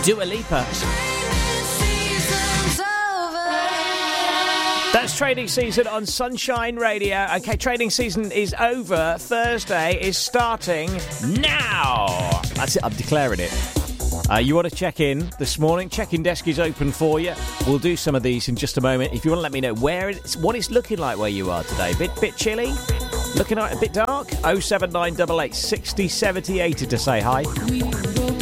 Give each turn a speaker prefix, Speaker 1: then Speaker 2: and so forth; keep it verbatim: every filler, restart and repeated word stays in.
Speaker 1: Dua Lipa. That's Trading Season on Sunshine Radio. OK, trading season is over. Thursday is starting now. That's it, I'm declaring it. Uh, you want to check in this morning? Check-in desk is open for you. We'll do some of these in just a moment. If you want to let me know where it's, what it's looking like where you are today. Bit bit chilly? Looking like a bit dark? oh seven nine eight eight six oh seven oh eight to say hi.